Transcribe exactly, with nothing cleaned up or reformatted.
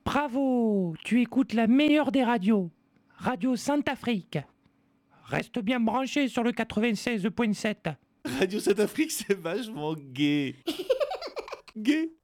Bravo, tu écoutes la meilleure des radios, Radio Sainte-Afrique. Reste bien branché sur le quatre-vingt-seize virgule sept. Radio Sainte-Afrique, c'est vachement gay. Gay.